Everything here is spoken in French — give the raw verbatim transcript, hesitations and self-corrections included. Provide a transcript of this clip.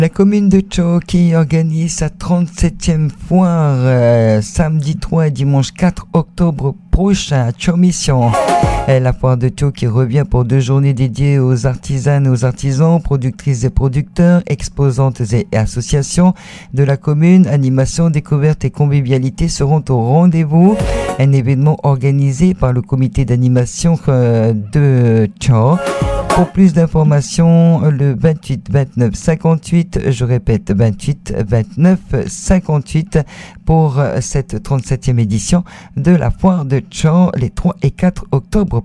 La commune de Cho qui organise sa trente-septième foire euh, samedi trois et dimanche quatre octobre prochain à Cho Mission. Et la foire de Cho qui revient pour deux journées dédiées aux artisanes et aux artisans, productrices et producteurs, exposantes et associations de la commune. Animation, découverte et convivialité seront au rendez-vous. Un événement organisé par le comité d'animation euh, de Cho. Pour plus d'informations, le vingt-huit vingt-neuf cinquante-huit, je répète, vingt-huit vingt-neuf cinquante-huit pour cette trente-septième édition de la foire de Cho les trois et quatre octobre